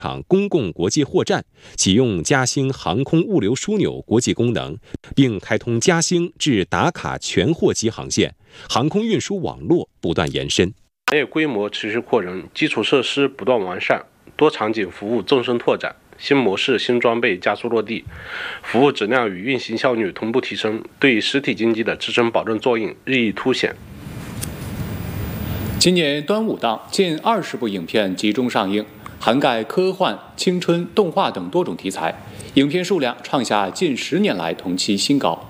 场公共国际货站，启用嘉兴航空物流枢纽国际功能，并开通嘉兴至达卡全货机航线，航空运输网络不断延伸。 行业规模持续扩容，基础设施不断完善，多场景服务纵深拓展，新模式、新装备加速落地，服务质量与运行效率同步提升，对实体经济的支撑保证作用日益凸显。 今年端午档，近20部影片集中上映，涵盖科幻、青春、动画等多种题材，影片数量创下近10年来同期新高。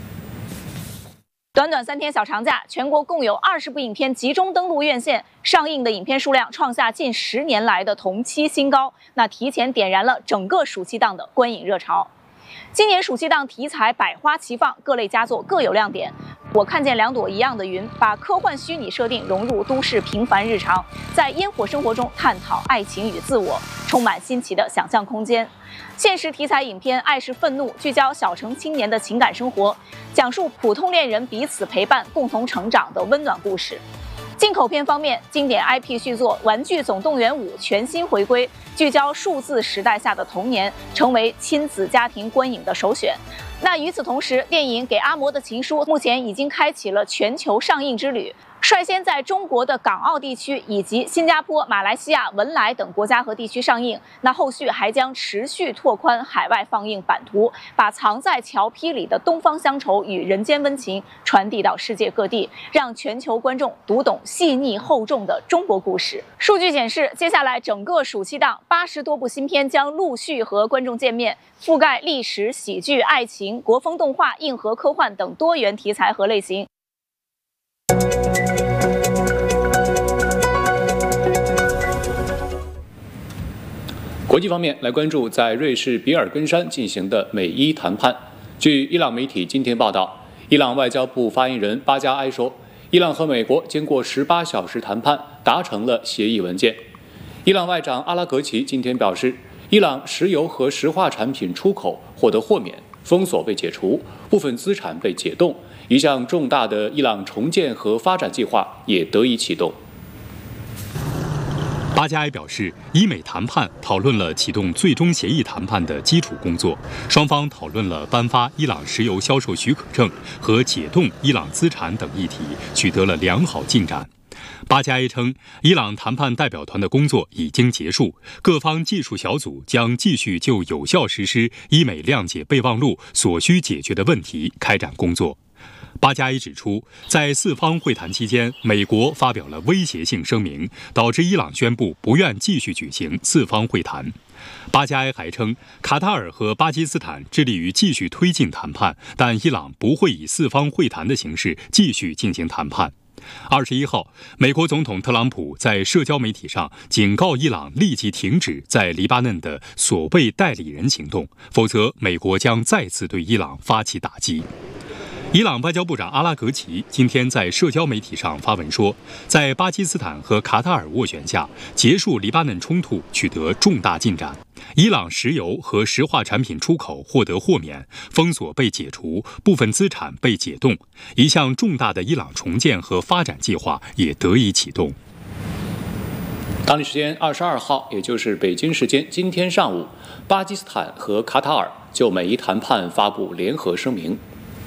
短短3天小长假，全国共有20部影片集中登陆院线，上映的影片数量创下近10年来的同期新高，那提前点燃了整个暑期档的观影热潮。今年暑期档题材百花齐放，各类佳作各有亮点。我看见2朵一样的云，把科幻虚拟设定融入都市平凡日常，在烟火生活中探讨爱情与自我，充满新奇的想象空间。现实题材影片《爱是愤怒》聚焦小城青年的情感生活，讲述普通恋人彼此陪伴、共同成长的温暖故事。进口片方面，经典 IP 续作《玩具总动员5》全新回归，聚焦数字时代下的童年，成为亲子家庭观影的首选。那与此同时，电影《给阿嬷的情书》目前已经开启了全球上映之旅，率先在中国的港澳地区以及新加坡、马来西亚、文莱等国家和地区上映。那后续还将持续拓宽海外放映版图，把藏在桥坯里的东方乡愁与人间温情传递到世界各地，让全球观众读懂细腻厚重的中国故事。数据显示，接下来整个暑期档80多部新片将陆续和观众见面，覆盖历史、喜剧、爱情、国风动画、硬核科幻等多元题材和类型。 国际方面，来关注在瑞士比尔根山进行的美伊谈判。据伊朗媒体今天报道，伊朗外交部发言人巴加埃说，伊朗和美国经过18小时谈判，达成了协议文件。伊朗外长阿拉格齐今天表示，伊朗石油和石化产品出口获得豁免，封锁被解除，部分资产被解冻，一项重大的伊朗重建和发展计划也得以启动。 巴加埃表示，伊美谈判讨论了启动最终协议谈判的基础工作，双方讨论了颁发伊朗石油销售许可证和解冻伊朗资产等议题，取得了良好进展。巴加埃称，伊朗谈判代表团的工作已经结束，各方技术小组将继续就有效实施伊美谅解备忘录所需解决的问题开展工作。巴加伊指出，在4方会谈期间，美国发表了威胁性声明，导致伊朗宣布不愿继续举行4方会谈。巴加埃还称，卡塔尔和巴基斯坦致力于继续推进谈判，但伊朗不会以4方会谈的形式继续进行谈判。21号，美国总统特朗普在社交媒体上警告伊朗立即停止在黎巴嫩的所谓代理人行动，否则美国将再次对伊朗发起打击。伊朗外交部长阿拉格齐今天在社交媒体上发文说，在巴基斯坦和卡塔尔斡旋下，结束黎巴嫩冲突取得重大进展。伊朗石油和石化产品出口获得豁免，封锁被解除，部分资产被解冻，一项重大的伊朗重建和发展计划也得以启动。 当地时间22号，也就是北京时间今天上午，巴基斯坦和卡塔尔就美伊谈判发布联合声明。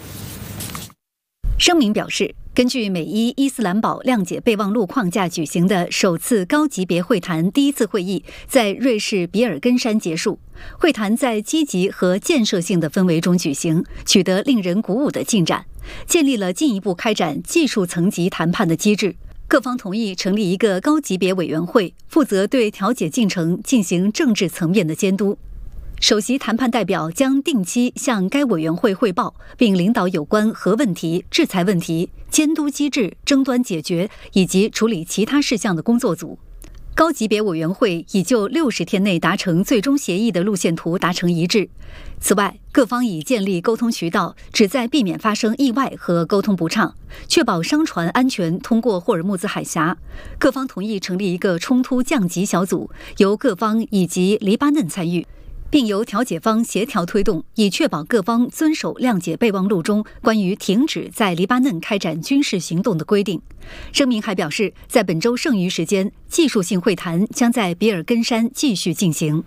声明表示，根据美伊伊斯兰堡谅解备忘录框架举行的首次高级别会谈第1次会议在瑞士比尔根山结束。会谈在积极和建设性的氛围中举行，取得令人鼓舞的进展，建立了进一步开展技术层级谈判的机制。各方同意成立一个高级别委员会，负责对调解进程进行政治层面的监督。首席谈判代表将定期向该委员会汇报，并领导有关核问题、制裁问题、监督机制、争端解决以及处理其他事项的工作组。高级别委员会已就60天内达成最终协议的路线图达成一致。此外，各方已建立沟通渠道，旨在避免发生意外和沟通不畅，确保商船安全通过霍尔木兹海峡。各方同意成立一个冲突降级小组，由各方以及黎巴嫩参与，并由调解方协调推动，以确保各方遵守谅解备忘录中关于停止在黎巴嫩开展军事行动的规定。声明还表示，在本周剩余时间，技术性会谈将在比尔根山继续进行。